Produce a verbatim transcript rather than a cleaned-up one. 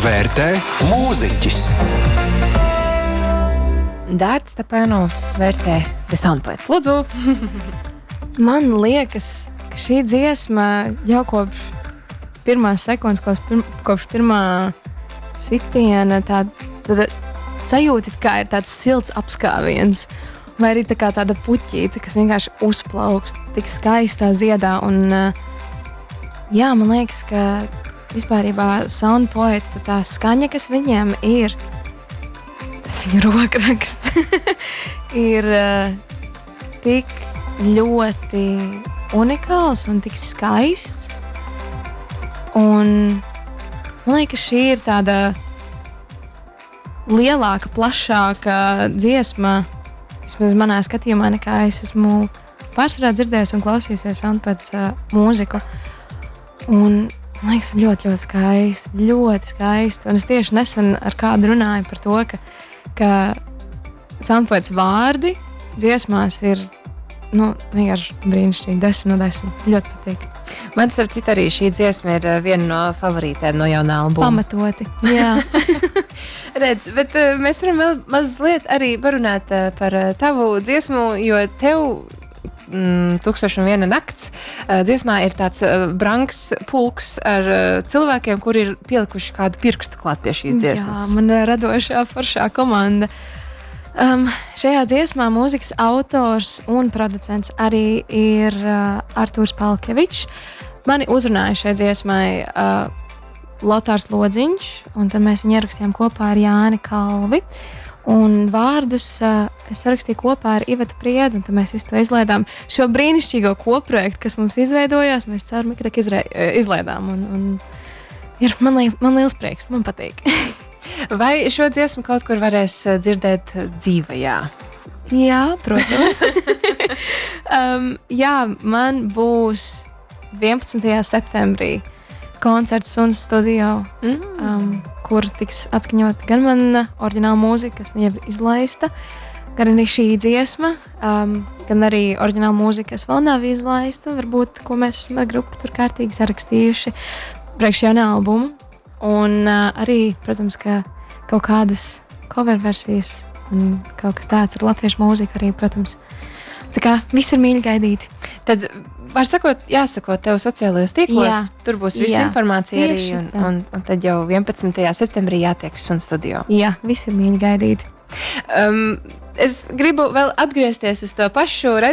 vērtē mūziķis. Dārts Stepāno vērtē The Soundbites. Lūdzu! Man liekas, ka šī dziesma jau kopš pirmās sekundes, kopš, pirm, kopš pirmā sitiena tāda, tāda sajūta, kā ir tāds silts apskāviens, vai arī tā kā tāda puķīte, kas vienkārši uzplaukst, tik skaistā ziedā. Un, jā, man liekas, ka vispārībā Soundpoet, tā skaņa, kas viņiem ir, tas viņu rokraksts, ir uh, tik ļoti unikāls un tik skaists. Un man liekas, šī ir tāda lielāka, plašāka dziesma, vismaz manā skatījumā, nekā es esmu pārsvarā dzirdējusi un klausījusies Soundpoets uh, mūziku. Un man liekas, ļoti, ļoti skaisti, ļoti skaisti. Un es tieši nesen ar kādu runāju par to, ka, ka Soundpoets vārdi dziesmās ir, nu, vienkārši brīnišķīgi, desmit no desmit. Ļoti patīk. Man, starp citu, arī šī dziesma ir viena no favorītēm no jaunā albuma. Pamatoti, jā. Redz, bet uh, mēs varam vēl mazliet arī parunāt uh, par uh, tavu dziesmu, jo tev mm, Tūkstoš un viena nakts uh, dziesmā ir tāds uh, branks pulks ar uh, cilvēkiem, kuri ir pielikuši kādu pirkstu klāt pie šīs dziesmas. Jā, man radošā foršā komanda. Um, šajā dziesmā mūzikas autors un producents arī ir uh, Artūrs Palkevičs. Mani uzrunāja šai dziesmai uh, Lotārs Lodziņš, un tad mēs viņu ierakstījām kopā ar Jāni Kalvi. Un vārdus uh, es rakstīju kopā ar Ivetu Priedu, un tad mēs visu to izlaidām. Šo brīnišķīgo kopprojektu, kas mums izveidojās, mēs caur Mikrek izre, izlaidām. Un, un ir, man, liels, man liels prieks, man patīk. Vai šo dziesmu kaut kur varēs dzirdēt dzīvajā? Jā, protams. um, jā, man būs vienpadsmitajā septembrī koncerts Suns studio, mm. um, kur tiks atskaņot gan mana oriģināla mūzika, kas jau ir izlaista, gan arī šī dziesma, um, gan arī oriģināla mūzika, kas vēl nav izlaista, varbūt, ko mēs esam ar grupu tur kārtīgi sarakstījuši priekš jaunā albuma. Un uh, arī, protams, ka kaut kādas cover versijas un kaut kas tāds ar latviešu mūziku arī, protams. Tā kā viss ir mīļi gaidīti. Tad, var sakot, jāsako tev sociālajos tīklos, jā. Tur būs visa jā. Informācija arī, un, un, un tad jau vienpadsmitajā septembrī jātiek Suns studio. Jā, viss ir mīļi gaidīti. Um, es gribu vēl atgriezties uz to pašu